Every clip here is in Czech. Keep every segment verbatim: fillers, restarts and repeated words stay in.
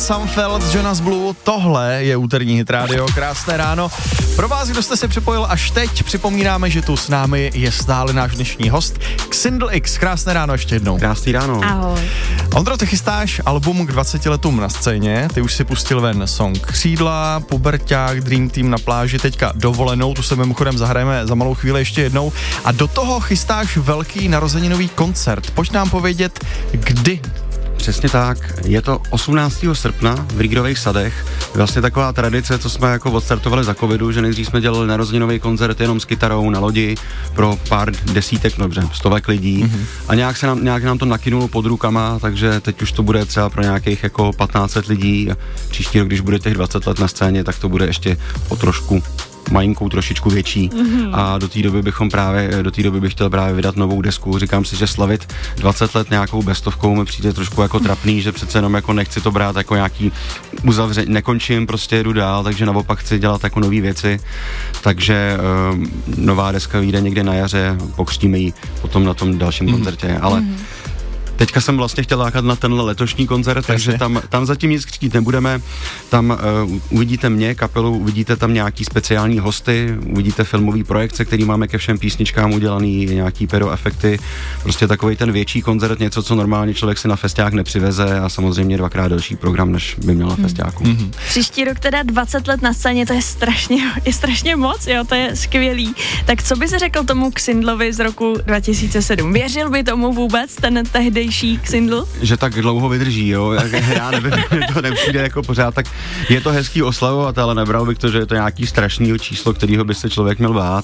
Sunfeld, Jonas Blue, tohle je úterní Hit Radio, krásné ráno. Pro vás, kdo jste se připojil až teď, připomínáme, že tu s námi je stále náš dnešní host Xindl X. Krásné ráno ještě jednou. Krásný ráno. Ahoj. Ondro, ty chystáš album k dvaceti letům na scéně, ty už si pustil ven song Křídla, Puberťák, Dream Team na pláži, teďka Dovolenou, tu se mimochodem zahrajeme za malou chvíli ještě jednou a do toho chystáš velký narozeninový koncert. Pojď nám povědět, kdy? Přesně tak, je to osmnáctého srpna v Rígrových sadech, vlastně taková tradice, co jsme jako odstartovali za covidu, že nejdřív jsme dělali narozeninový koncert jenom s kytarou na lodi pro pár desítek, no dobře, stovek lidí mm-hmm. a nějak, se nám, nějak nám to nakynulo pod rukama, takže teď už to bude třeba pro nějakých jako patnáct set lidí a příští rok, když bude těch dvacet let na scéně, tak to bude ještě o trošku malinkou, trošičku větší mm-hmm. a do té doby bychom právě, do té doby bych chtěl právě vydat novou desku. Říkám si, že slavit dvacet let nějakou bestovkou mi přijde trošku jako trapný, že přece jenom jako nechci to brát jako nějaký uzavření, nekončím, prostě jdu dál, takže naopak chci dělat jako nový věci, takže um, nová deska vyjde někde na jaře, pokřtíme ji potom na tom dalším mm-hmm. koncertě, ale mm-hmm. teďka jsem vlastně chtěl lákat na tenhle letošní koncert, takže tam, tam zatím nic křtít nebudeme, tam uh, uvidíte mě, kapelu, uvidíte tam nějaký speciální hosty, uvidíte filmový projekce, který máme ke všem písničkám udělaný, nějaký pyroefekty, prostě takovej ten větší koncert, něco, co normálně člověk si na festiák nepřiveze a samozřejmě dvakrát delší program, než by měl na festiáku. Mm-hmm. Příští rok teda dvacet let na scéně, to je strašně, je strašně moc, jo, to je skvělý. Tak co bys řekl tomu Xindlovi z roku dva tisíce sedm? Věřil by tomu vůbec ten tehdy Xindl? Že tak dlouho vydrží, jo, já nevím, to nepřijde jako pořád, tak je to hezký oslavovat, ale nebral bych to, že je to nějaký strašný číslo, kterýho by se člověk měl bát.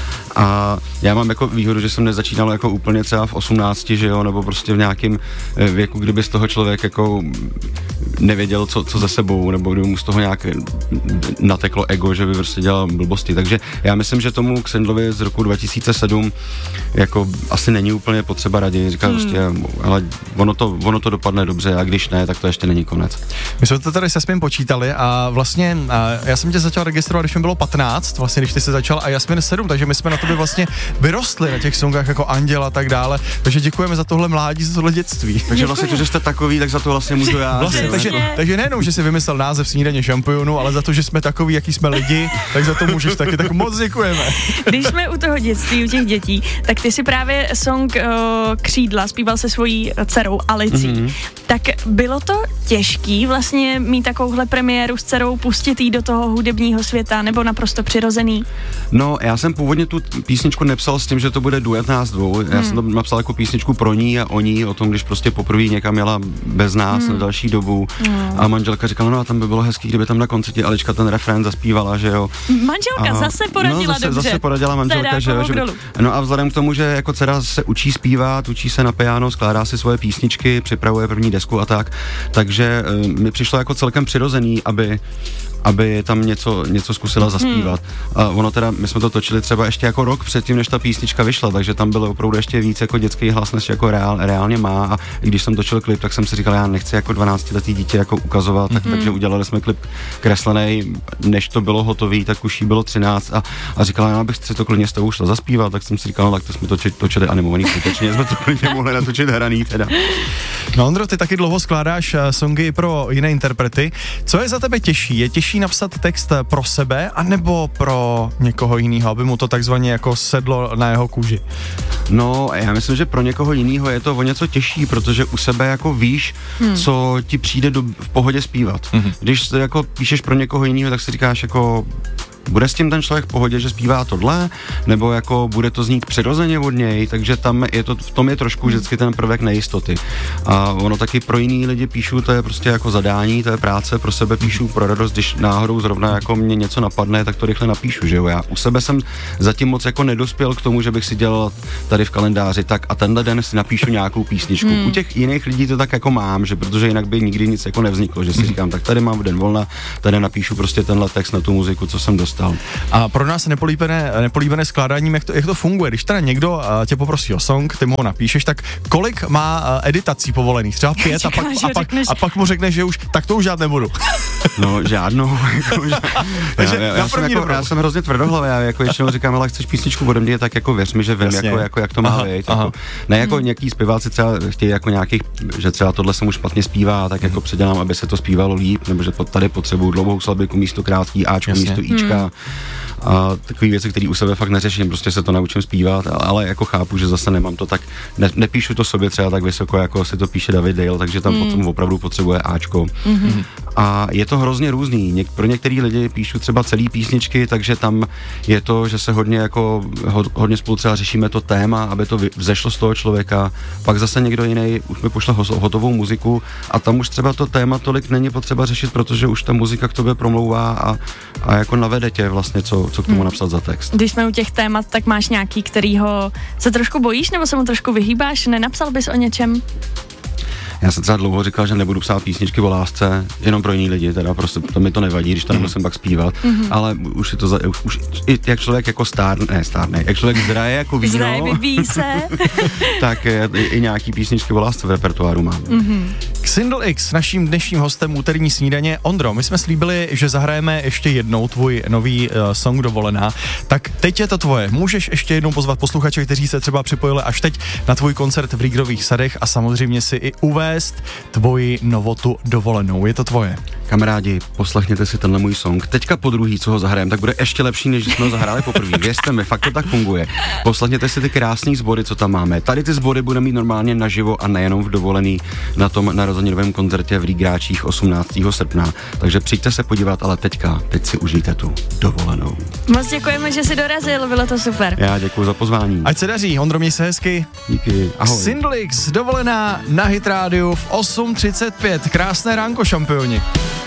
A já mám jako výhodu, že jsem nezačínal jako úplně třeba v osmnácti, že jo, nebo prostě v nějakém věku, kdyby z toho člověk jako nevěděl, co, co za sebou, nebo kdyby mu z toho nějak nateklo ego, že by prostě dělal blbosti. Takže já myslím, že tomu Xindlovi z roku dva tisíce sedm jako asi není úplně potřeba radit. Říká hmm. prostě, ale ono to, ono to dopadne dobře a když ne, tak to ještě není konec. My jsme to tady se Jasmin počítali a vlastně a já jsem tě začal registrovat, když mi bylo patnáct, vlastně když ty jsi začal a Jasmin sedm, takže my jsme na tobě vlastně vyrostli na těch songách jako Anděl a tak dále, takže děkujeme za tohle mládí, za tohle dětství. Takže vlastně to, že jste takový, tak za to vlastně můžu já. Vlastně, takže, takže nejenom, že jsi vymyslel název Snídaně šampionu, ale za to, že jsme takový, jaký jsme lidi, tak za to můžeš taky, tak moc děkujeme. Když jsme u toho dětství, u těch dětí, tak ty si právě song uh, Křídla zpíval se svojí dcerou Alicí. Mm-hmm. Tak bylo to těžký vlastně mít takovouhle premiéru s dcerou, pustit jí do toho hudebního světa, nebo naprosto přirozený? No, já jsem původně tu písničku nepsal s tím, že to bude duet nás dvou. Já hmm. jsem to napsal jako písničku pro ní a o ní, o tom, když prostě poprvé někam jela bez nás hmm. na další dobu. Hmm. A manželka říkala, no a tam by bylo hezký, kdyby tam na koncertě Alička ten refrén zaspívala, že jo. Manželka a, zase poradila no, zase, dobře. zase poradila manželka, že jo. Že by, no a vzhledem k tomu, že jako dcera se učí zpívat, učí se na piano, skládá si svoje písničky, připravuje první desku a tak, takže uh, mi přišlo jako celkem přirozený, aby aby tam něco, něco zkusila zaspívat. Hmm. A ono teda, my jsme to točili třeba ještě jako rok předtím, než ta písnička vyšla, takže tam bylo opravdu ještě víc jako dětský hlas, než jako reál, reálně má. A i když jsem točil klip, tak jsem si říkal, já nechci jako dvanáctiletý dítě jako ukazovat, tak, hmm. takže udělali jsme klip kreslený, než to bylo hotový, tak už jí bylo třináct a, a říkala, já bych si to klidně s tou šla zaspívat, tak jsem si říkal, no tak to jsme točili, točili animovaný, skutečně jsme to klidně mohli natočit hraný teda. No Ondro, ty taky dlouho skládáš songy pro jiné interprety. Co je za tebe těžší? Je těžší napsat text pro sebe, anebo pro někoho jiného, aby mu to takzvaně jako sedlo na jeho kůži? No, já myslím, že pro někoho jiného je to o něco těžší, protože u sebe jako víš, hmm. co ti přijde do, v pohodě zpívat. Hmm. Když to jako píšeš pro někoho jiného, tak si říkáš jako bude s tím ten člověk v pohodě, že zpívá tohle, nebo jako bude to znít přirozeně od něj, takže tam je to, v tom je trošku vždycky ten prvek nejistoty. A ono taky pro jiný lidi píšu, to je prostě jako zadání, to je práce, pro sebe píšu pro radost, když náhodou zrovna jako mě něco napadne, tak to rychle napíšu, že jo. Já u sebe jsem zatím moc jako nedospěl k tomu, že bych si dělal tady v kalendáři, tak a tenhle den si napíšu nějakou písničku. Hmm. U těch jiných lidí to tak jako mám, že protože jinak by nikdy nic jako nevzniklo, že si říkám, tak tady mám den volna, tady napíšu prostě tenhle text na tu muziku, co jsem dostal. A pro nás nepolíbené, nepolíbené skládáním, jak to, jak to funguje? Když teda někdo uh, tě poprosí o song, ty mu ho napíšeš, tak kolik má uh, editací povolených? Třeba pět a pak, a, pak, a pak mu řekne, že už, tak to už žádné nebudu. No žádnou. Jako, že, Takže já, já, já, jsem jako, já jsem hrozně tvrdohlavý, já jako ještě říkám, ale chceš písničku ode mě, tak jako věř mi, že vím, jako, jako, jak to má být. Jako, ne jako hmm. nějaký zpěváci třeba chtějí jako nějakých, že třeba tohle se mu špatně zpívá, tak jako předělám, aby se to zpívalo líp, nebo že tady potřebuju dlouhou slabiku místo krátký áčko, jasně. místo íčka. Hmm. A takové věci, které u sebe fakt neřeším, prostě se to naučím zpívat, ale jako chápu, že zase nemám to tak, ne, nepíšu to sobě třeba tak vysoko, jako si to píše David Dale, takže tam mm. potom opravdu potřebuje áčko. Mm-hmm. A je to hrozně různý. Něk, pro některý lidi píšu třeba celý písničky, takže tam je to, že se hodně jako, hodně spolu třeba řešíme to téma, aby to vzešlo z toho člověka, pak zase někdo jiný už mi pošle hotovou muziku a tam už třeba to téma tolik není potřeba řešit, protože už ta muzika k tobě promlouvá a, a jako navede tě vlastně, co, co k tomu napsat za text. Když jsme u těch témat, tak máš nějaký, kterýho se trošku bojíš, nebo se mu trošku vyhýbáš? Nenapsal bys o něčem? Já jsem třeba dlouho říkal, že nebudu psát písničky o lásce, jenom pro jiný lidi, teda prostě to mi to nevadí, když to nemusím pak zpívat, mm-hmm. ale už je to, za, už, už i jak člověk jako stárne, ne stárne, jak člověk zdraje jako víno, zdraje, vyvíjí se, tak i, i nějaký písničky o lásce v repertoáru mám. Mm-hmm. Xindl X, naším dnešním hostem úterní snídaně. Ondro, my jsme slíbili, že zahrajeme ještě jednou tvůj nový uh, song Dovolená, tak teď je to tvoje. Můžeš ještě jednou pozvat posluchače, kteří se třeba připojili až teď na tvůj koncert v Rígrových sadech a samozřejmě si i uvést tvoji novotu Dovolenou. Je to tvoje. Kamarádi, poslechněte si tenhle můj song. Teďka po druhý, co ho zahrajeme, tak bude ještě lepší, než jsme ho zahráli poprvé. Věřte mi, fakt to tak funguje. Poslechněte si ty krásný sbory, co tam máme. Tady ty sbory budeme mít normálně naživo a nejenom v Dovolený na tom narozeninovém koncertě v Rígráčích osmnáctého srpna. Takže přijďte se podívat, ale teďka, teď si užijte tu Dovolenou. Moc děkujeme, že jsi dorazil, bylo to super. Já děkuji za pozvání. Ať se daří, Ondro, měj se hezky. Díky, ahoj. Xindl X, Dovolená na Hit rádiu v osm třicet pět. Krásné ránko, šampioni.